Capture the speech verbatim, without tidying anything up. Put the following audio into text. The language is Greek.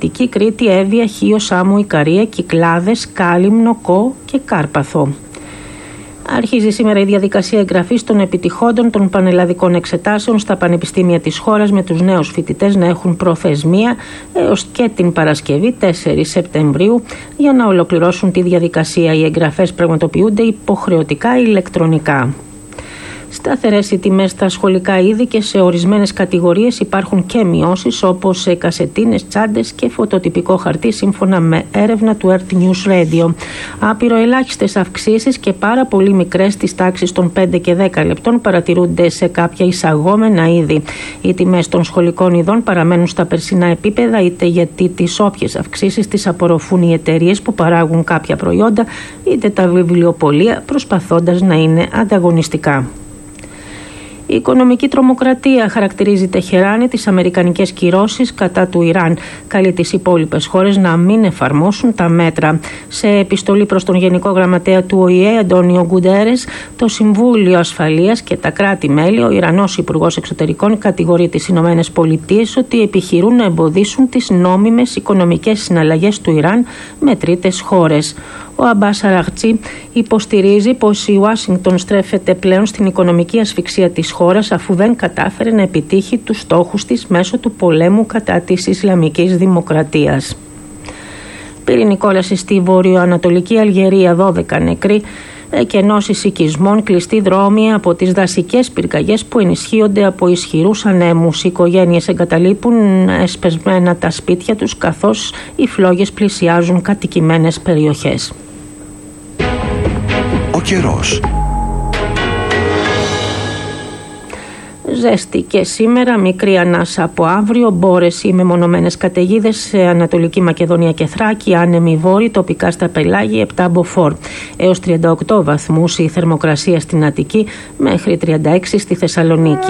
Αττική, Κρήτη, Εύβοια, Χίο, Σάμο, Ικαρία, Κυκλάδες, Κάλυμνο, Κο και Κάρπαθο. Αρχίζει σήμερα η διαδικασία εγγραφής των επιτυχόντων των πανελλαδικών εξετάσεων στα πανεπιστήμια της χώρας, με τους νέους φοιτητές να έχουν προθεσμία έως και την Παρασκευή τέσσερις Σεπτεμβρίου για να ολοκληρώσουν τη διαδικασία. Οι εγγραφές πραγματοποιούνται υποχρεωτικά ηλεκτρονικά. Σταθερές οι τιμές στα σχολικά είδη και σε ορισμένες κατηγορίες υπάρχουν και μειώσεις, όπως σε κασετίνες, τσάντες και φωτοτυπικό χαρτί, σύμφωνα με έρευνα του Earth News Radio. Απειροελάχιστες αυξήσεις και πάρα πολύ μικρές στις τάξεις των πέντε και δέκα λεπτών παρατηρούνται σε κάποια εισαγόμενα είδη. Οι τιμές των σχολικών ειδών παραμένουν στα περσινά επίπεδα, είτε γιατί τις όποιες αυξήσεις τις απορροφούν οι εταιρείες που παράγουν κάποια προϊόντα, είτε τα βιβλιοπωλεία, προσπαθώντας να είναι ανταγωνιστικά. Η οικονομική τρομοκρατία χαρακτηρίζει Τεχεράνη τις αμερικανικές κυρώσεις κατά του Ιράν. Καλεί τις υπόλοιπες χώρες να μην εφαρμόσουν τα μέτρα. Σε επιστολή προς τον Γενικό Γραμματέα του Ο Η Ε, Αντώνιο Γκουντέρες, το Συμβούλιο Ασφαλείας και τα κράτη-μέλη, ο Ιρανός Υπουργός Εξωτερικών κατηγορεί τις Ηνωμένες Πολιτείες ότι επιχειρούν να εμποδίσουν τις νόμιμες οικονομικές συναλλαγές του Ιράν με τρίτες χώρες. Ο Αμπάς Αραγτσί υποστηρίζει πως η Ουάσιγκτον στρέφεται πλέον στην οικονομική ασφυξία της χώρας, αφού δεν κατάφερε να επιτύχει τους στόχους της μέσω του πολέμου κατά της Ισλαμικής Δημοκρατίας. Πυρηνική κόλαση στη βορειοανατολική Αλγερία, δώδεκα νεκροί, εκενώσεις οικισμών, κλειστοί δρόμοι από τις δασικές πυρκαγιές που ενισχύονται από ισχυρούς ανέμους. Οι οικογένειες εγκαταλείπουν εσπεσμένα τα σπίτια τους, καθώς οι φλόγες πλησιάζουν κατοικημένες περιοχές. Ο καιρός. Ζέστη και σήμερα, μικρή ανάσα από αύριο, μπόρες ή μεμονωμένες καταιγίδες σε Ανατολική Μακεδονία και Θράκη, άνεμοι βόρειοι, τοπικά στα πελάγια επτά μποφόρ. Έως τριάντα οκτώ βαθμούς η θερμοκρασία στην Αττική, μέχρι τριάντα έξι στη Θεσσαλονίκη.